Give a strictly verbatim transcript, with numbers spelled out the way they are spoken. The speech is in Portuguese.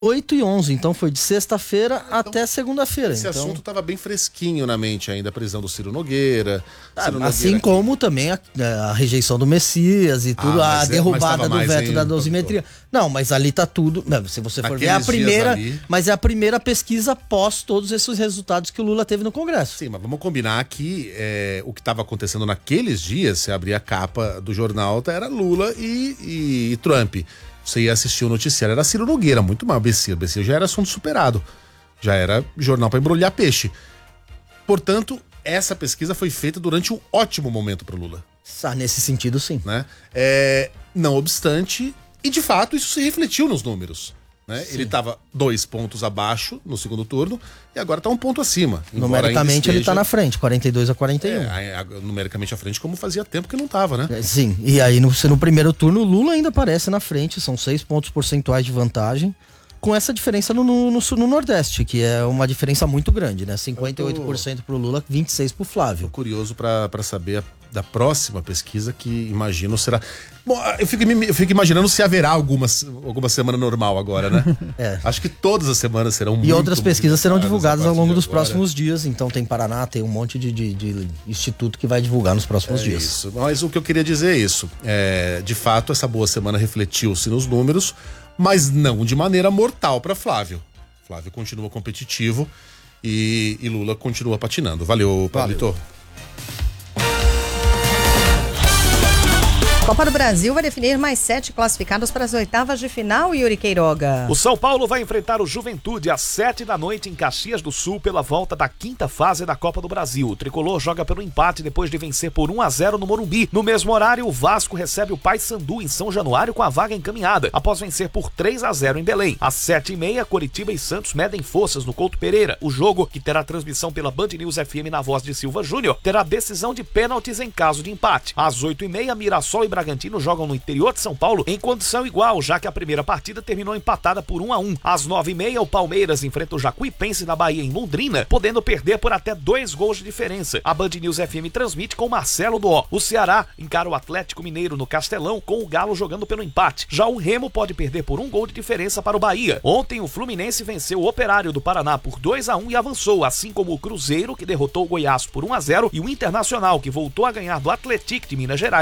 oito e onze, então foi de sexta-feira então, até segunda-feira. Esse então... assunto estava bem fresquinho na mente ainda, a prisão do Ciro Nogueira. Ah, Ciro assim Nogueira como aqui. também a, a rejeição do Messias e tudo, ah, a derrubada é, do veto da dosimetria. Não, mas ali tá tudo... Não, se você for Naqueles ver, é a primeira... Ali... Mas é a primeira pesquisa após todos esses resultados que o Lula teve no Congresso. Sim, mas vamos combinar que é, o que estava acontecendo naqueles dias, se abrir a capa do jornal, era Lula e, e, e Trump. Você ia assistir o noticiário, era Ciro Nogueira, muito mal, Bessia. Bessia já era assunto superado. Já era jornal para embrulhar peixe. Portanto, essa pesquisa foi feita durante um ótimo momento para o Lula. Ah, nesse sentido, sim. Né? É, não obstante, e de fato isso se refletiu nos números. Né? Ele estava dois pontos abaixo no segundo turno e agora está um ponto acima. Numericamente esteja... ele está na frente, quarenta e dois a quarenta e um. É, numericamente à frente, como fazia tempo que não estava, né? É, sim, e aí no, no primeiro turno o Lula ainda aparece na frente, são seis pontos percentuais de vantagem, com essa diferença no, no, no, no Nordeste, que é uma diferença muito grande, né? cinquenta e oito por cento pro Lula, vinte e seis por pro Flávio. Tô curioso para saber a, da próxima pesquisa, que imagino será... Bom, eu fico, eu fico imaginando se haverá alguma, alguma semana normal agora, né? É. Acho que todas as semanas serão e muito... E outras pesquisas serão divulgadas ao longo dos agora. próximos dias, então tem Paraná, tem um monte de, de, de instituto que vai divulgar nos próximos é dias. Isso, mas o que eu queria dizer é isso. É, de fato, essa boa semana refletiu-se nos números, mas não de maneira mortal para Flávio. Flávio continua competitivo e, e Lula continua patinando. Valeu, Pablito. Copa do Brasil vai definir mais sete classificados para as oitavas de final, Yuri Queiroga. O São Paulo vai enfrentar o Juventude às sete da noite em Caxias do Sul pela volta da quinta fase da Copa do Brasil. O tricolor joga pelo empate depois de vencer por um a zero no Morumbi. No mesmo horário, o Vasco recebe o Paysandu em São Januário com a vaga encaminhada, após vencer por três a zero em Belém. Às sete e meia, Coritiba e Santos medem forças no Couto Pereira. O jogo, que terá transmissão pela Band News F M na voz de Silva Júnior, terá decisão de pênaltis em caso de empate. Às oito e meia, Mirassol e Bragantino jogam no interior de São Paulo em condição igual, já que a primeira partida terminou empatada por um a um. Às nove e meia, o Palmeiras enfrenta o Jacuipense da Bahia em Londrina, podendo perder por até dois gols de diferença. A Band News F M transmite com Marcelo Duó. O Ceará encara o Atlético Mineiro no Castelão, com o Galo jogando pelo empate. Já o Remo pode perder por um gol de diferença para o Bahia. Ontem, o Fluminense venceu o Operário do Paraná por dois a um e avançou, assim como o Cruzeiro, que derrotou o Goiás por um a zero, e o Internacional, que voltou a ganhar do Atlético de Minas Gerais